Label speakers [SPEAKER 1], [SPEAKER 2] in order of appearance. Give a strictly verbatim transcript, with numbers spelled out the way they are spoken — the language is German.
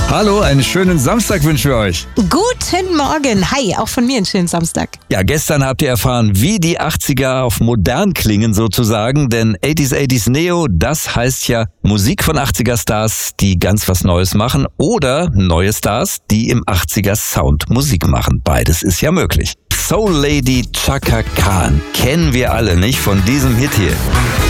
[SPEAKER 1] Hallo, einen schönen Samstag wünschen wir euch.
[SPEAKER 2] Guten Morgen. Hi, auch von mir einen schönen Samstag.
[SPEAKER 1] Ja, gestern habt ihr erfahren, wie die achtziger auf modern klingen sozusagen, denn achtziger achtziger Neo, das heißt ja Musik von achtziger Stars, die ganz was Neues machen, oder neue Stars, die im achtziger Sound Musik machen. Beides ist ja möglich. Soul Lady Chaka Khan kennen wir alle, nicht, von diesem Hit hier.